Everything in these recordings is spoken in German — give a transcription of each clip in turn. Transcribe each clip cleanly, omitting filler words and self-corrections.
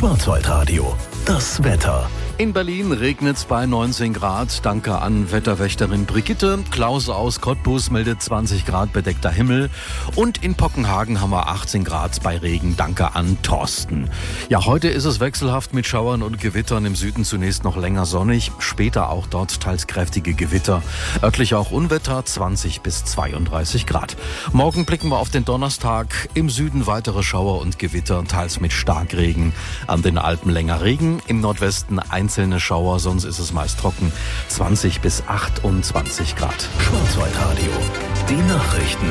Schwarzwaldradio, das Wetter. In Berlin regnet es bei 19 Grad. Danke an Wetterwächterin Brigitte. Klaus aus Cottbus meldet 20 Grad bedeckter Himmel. Und in Pockenhagen haben wir 18 Grad bei Regen. Danke an Thorsten. Ja, heute ist es wechselhaft mit Schauern und Gewittern. Im Süden zunächst noch länger sonnig. Später auch dort teils kräftige Gewitter. Örtlich auch Unwetter, 20 bis 32 Grad. Morgen blicken wir auf den Donnerstag. Im Süden weitere Schauer und Gewitter, teils mit Starkregen. An den Alpen länger Regen. Im Nordwesten einzelne Schauer, sonst ist es meist trocken. 20 bis 28 Grad. Schwarzwaldradio, die Nachrichten.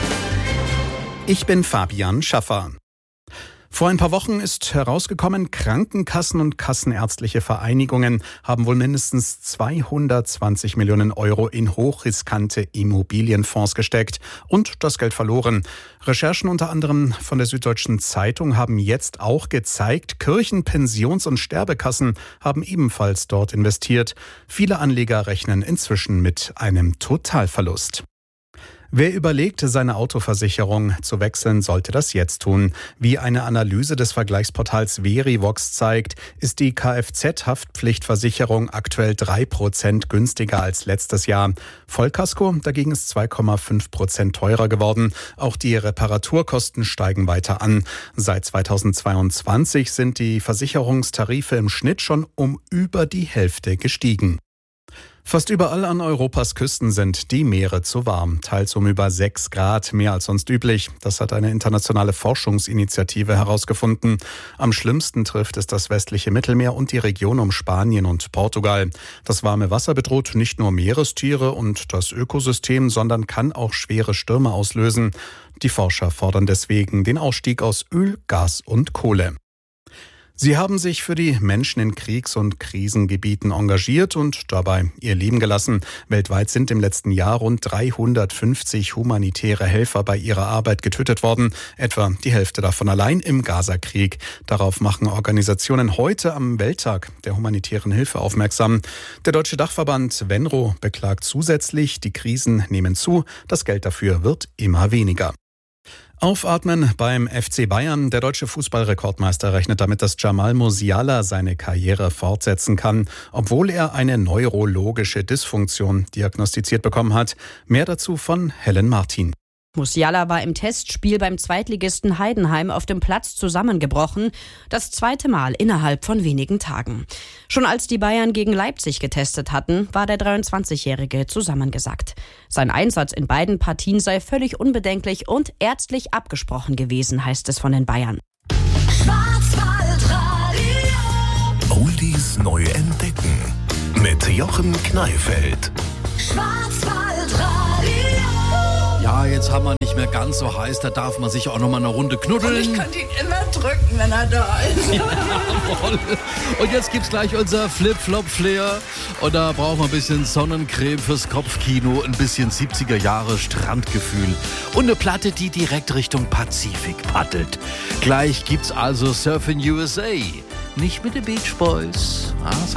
Ich bin Fabian Schaffer. Vor ein paar Wochen ist herausgekommen, Krankenkassen und kassenärztliche Vereinigungen haben wohl mindestens 220 Millionen Euro in hochriskante Immobilienfonds gesteckt und das Geld verloren. Recherchen unter anderem von der Süddeutschen Zeitung haben jetzt auch gezeigt, Kirchen-, Pensions- und Sterbekassen haben ebenfalls dort investiert. Viele Anleger rechnen inzwischen mit einem Totalverlust. Wer überlegt, seine Autoversicherung zu wechseln, sollte das jetzt tun. Wie eine Analyse des Vergleichsportals Verivox zeigt, ist die Kfz-Haftpflichtversicherung aktuell 3% günstiger als letztes Jahr. Vollkasko dagegen ist 2,5% teurer geworden. Auch die Reparaturkosten steigen weiter an. Seit 2022 sind die Versicherungstarife im Schnitt schon um über die Hälfte gestiegen. Fast überall an Europas Küsten sind die Meere zu warm, teils um über 6 Grad, mehr als sonst üblich. Das hat eine internationale Forschungsinitiative herausgefunden. Am schlimmsten trifft es das westliche Mittelmeer und die Region um Spanien und Portugal. Das warme Wasser bedroht nicht nur Meerestiere und das Ökosystem, sondern kann auch schwere Stürme auslösen. Die Forscher fordern deswegen den Ausstieg aus Öl, Gas und Kohle. Sie haben sich für die Menschen in Kriegs- und Krisengebieten engagiert und dabei ihr Leben gelassen. Weltweit sind im letzten Jahr rund 350 humanitäre Helfer bei ihrer Arbeit getötet worden. Etwa die Hälfte davon allein im Gazakrieg. Darauf machen Organisationen heute am Welttag der humanitären Hilfe aufmerksam. Der deutsche Dachverband Venro beklagt zusätzlich, die Krisen nehmen zu. Das Geld dafür wird immer weniger. Aufatmen beim FC Bayern. Der deutsche Fußballrekordmeister rechnet damit, dass Jamal Musiala seine Karriere fortsetzen kann, obwohl er eine neurologische Dysfunktion diagnostiziert bekommen hat. Mehr dazu von Helen Martin. Musiala war im Testspiel beim Zweitligisten Heidenheim auf dem Platz zusammengebrochen. Das zweite Mal innerhalb von wenigen Tagen. Schon als die Bayern gegen Leipzig getestet hatten, war der 23-Jährige zusammengesackt. Sein Einsatz in beiden Partien sei völlig unbedenklich und ärztlich abgesprochen gewesen, heißt es von den Bayern. Oldies neu entdecken mit Jochen Kneifeld. Ja, jetzt haben wir nicht mehr ganz so heiß, da darf man sich auch noch mal eine Runde knuddeln. Und ich könnte ihn immer drücken, wenn er da ist. Jawohl. Und jetzt gibt's gleich unser Flip-Flop-Flair. Und da brauchen wir ein bisschen Sonnencreme fürs Kopfkino, ein bisschen 70er Jahre Strandgefühl und eine Platte, die direkt Richtung Pazifik paddelt. Gleich gibt's also Surfin' USA. Nicht mit den Beach Boys.